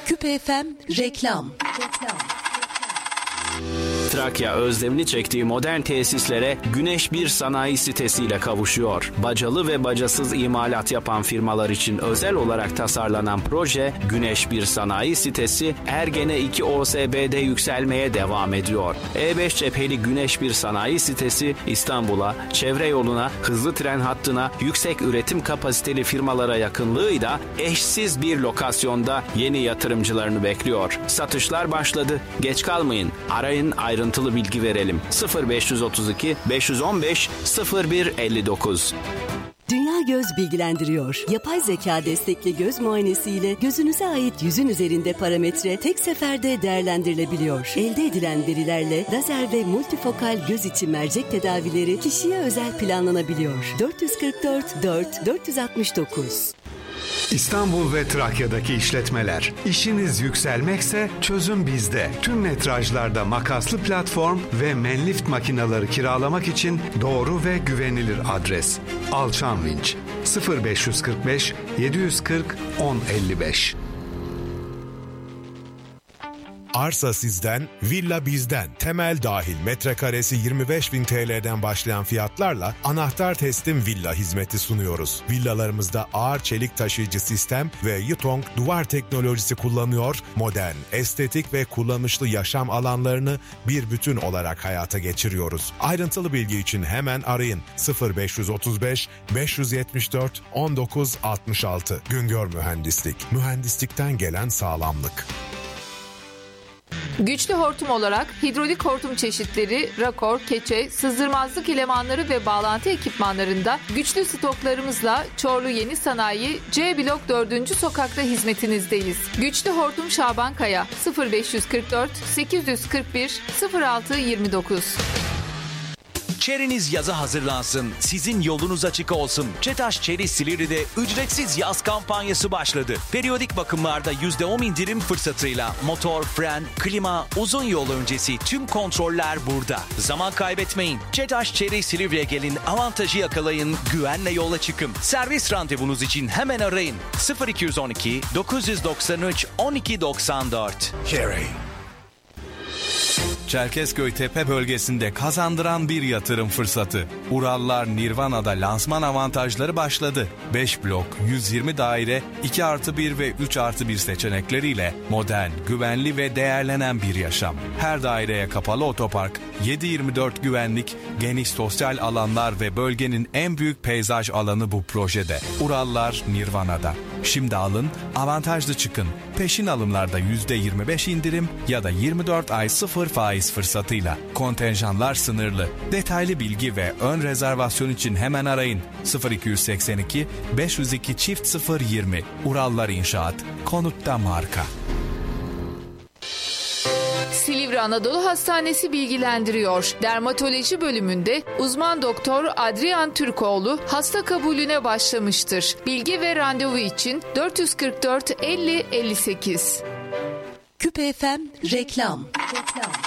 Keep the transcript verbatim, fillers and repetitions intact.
Küpe F M reklam. Trakya özlemini çektiği modern tesislere Güneş bir sanayi sitesiyle kavuşuyor. Bacalı ve bacasız imalat yapan firmalar için özel olarak tasarlanan proje Güneş bir sanayi sitesi Ergene iki O S B'de yükselmeye devam ediyor. E beş cepheli Güneş bir sanayi sitesi İstanbul'a, çevre yoluna, hızlı tren hattına, yüksek üretim kapasiteli firmalara yakınlığıyla eşsiz bir lokasyonda yeni yatırımcılarını bekliyor. Satışlar başladı. Geç kalmayın. Arayın, ayrıntılı bilgi verelim. sıfır beş otuz iki beş on beş sıfır bir elli dokuz. Dünya Göz bilgilendiriyor. Yapay zeka destekli göz muayenesiyle gözünüze ait yüzün üzerinde parametre tek seferde değerlendirilebiliyor. Elde edilen verilerle lazer ve multifokal göz içi mercek tedavileri kişiye özel planlanabiliyor. dört yüz kırk dört dört dört yüz altmış dokuz. İstanbul ve Trakya'daki işletmeler. İşiniz yükselmekse çözüm bizde. Tüm metrajlarda makaslı platform ve menlift makineleri kiralamak için doğru ve güvenilir adres. Alçan Vinç sıfır beş kırk beş yedi kırk on elli beş. Arsa sizden, villa bizden. Temel dahil metrekaresi yirmi beş bin T L'den başlayan fiyatlarla anahtar teslim villa hizmeti sunuyoruz. Villalarımızda ağır çelik taşıyıcı sistem ve Yutong duvar teknolojisi kullanıyor, modern, estetik ve kullanışlı yaşam alanlarını bir bütün olarak hayata geçiriyoruz. Ayrıntılı bilgi için hemen arayın sıfır beş otuz beş beş yetmiş dört on dokuz altmış altı. Güngör Mühendislik, mühendislikten gelen sağlamlık. Güçlü hortum olarak hidrolik hortum çeşitleri, rakor, keçe, sızdırmazlık elemanları ve bağlantı ekipmanlarında güçlü stoklarımızla Çorlu Yeni Sanayi C Blok dördüncü sokakta hizmetinizdeyiz. Güçlü hortum Şaban Kaya sıfır beş kırk dört sekiz kırk bir sıfır altı yirmi dokuz. Çeriniz yaza hazırlansın, sizin yolunuz açık olsun. Çetaş Çeri Silivri'de ücretsiz yaz kampanyası başladı. Periyodik bakımlarda yüzde on indirim fırsatıyla motor, fren, klima, uzun yol öncesi tüm kontroller burada. Zaman kaybetmeyin. Çetaş Çeri Silivri'ye gelin, avantajı yakalayın, güvenle yola çıkın. Servis randevunuz için hemen arayın. sıfır iki on iki dokuz doksan üç on iki doksan dört. Cherry. Çerkezköy Tepe bölgesinde kazandıran bir yatırım fırsatı. Urallar Nirvana'da lansman avantajları başladı. beş blok, yüz yirmi daire, iki artı bir ve üç artı bir seçenekleriyle modern, güvenli ve değerlenen bir yaşam. Her daireye kapalı otopark, yedi yirmi dört güvenlik, geniş sosyal alanlar ve bölgenin en büyük peyzaj alanı bu projede. Urallar Nirvana'da. Şimdi alın, avantajlı çıkın. Peşin alımlarda yüzde yirmi beş indirim ya da yirmi dört ay sıfır faiz fırsatıyla. Kontenjanlar sınırlı. Detaylı bilgi ve ön rezervasyon için hemen arayın. sıfır iki seksen iki beş yüz iki çift sıfır yirmi. Urallar İnşaat. Konutta marka. Silivri Anadolu Hastanesi bilgilendiriyor. Dermatoloji bölümünde uzman doktor Adrian Türkoğlu hasta kabulüne başlamıştır. Bilgi ve randevu için dört yüz kırk dört elli elli sekiz. Küpe F M reklam. reklam.